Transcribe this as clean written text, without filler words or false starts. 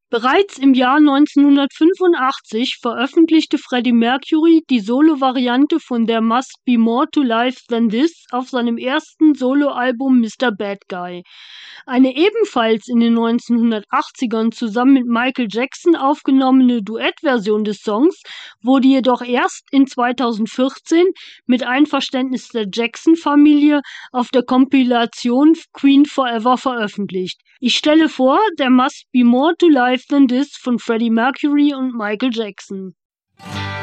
Bereits im Jahr 1985 veröffentlichte Freddie Mercury die Solo-Variante von There Must Be More to Life Than This auf seinem ersten Soloalbum Mr. Bad Guy. Eine ebenfalls in den 1980ern zusammen mit Michael Jackson aufgenommene Duettversion des Songs wurde jedoch erst in 2014 mit Einverständnis der Jackson-Familie auf der Kompilation Queen Forever veröffentlicht. Ich stelle vor There Must Be More to Life Than This von Freddie Mercury und Michael Jackson.